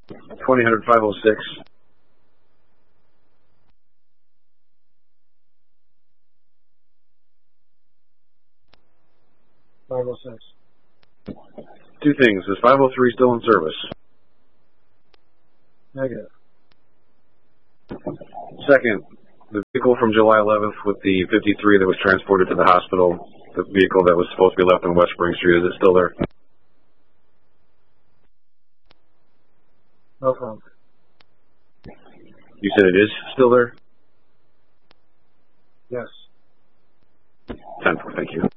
2000 506. Two things. Is 503 still in service? Negative. Second, the vehicle from July 11th with the 53 that was transported to the hospital, the vehicle that was supposed to be left on West Spring Street, is it still there? No problem. You said it is still there? Yes. 10-4, thank you.